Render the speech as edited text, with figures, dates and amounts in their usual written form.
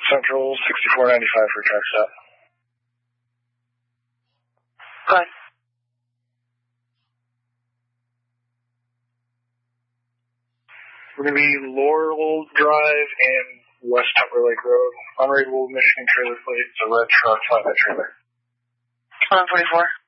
Central 6495 for track stop. Go ahead. We're going to be Laurel Drive and West Upper Lake Road. Unrateable Michigan trailer plate. It's a red truck, flatbed trailer. 1144.